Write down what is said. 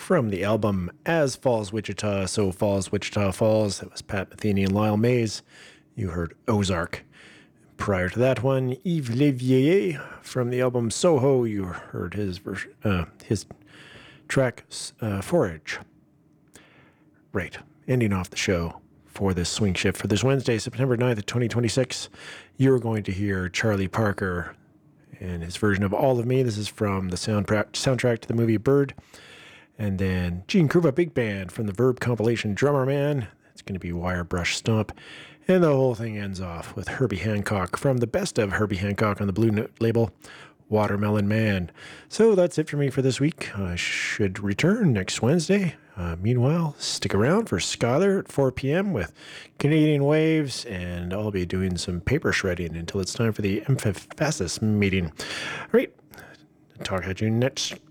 from the album As Falls Wichita, So Falls Wichita Falls. That was Pat Metheny and Lyle Mays. You heard Ozark. Prior to that one, Yves Levier from the album Soho. You heard his track Forage. Right, ending off the show for this swing shift for this Wednesday, September 9th of 2026. You're going to hear Charlie Parker and his version of All of Me. This is from the soundtrack to the movie Bird. And then Gene Krupa Big Band from the Verb compilation Drummer Man. It's going to be Wire Brush Stomp. And the whole thing ends off with Herbie Hancock from the best of Herbie Hancock on the Blue Note label, Watermelon Man. So that's it for me for this week. I should return next Wednesday. Meanwhile, stick around for Scholar at 4 p.m. with Canadian Waves, and I'll be doing some paper shredding until it's time for the Emphasis meeting. All right, talk at you next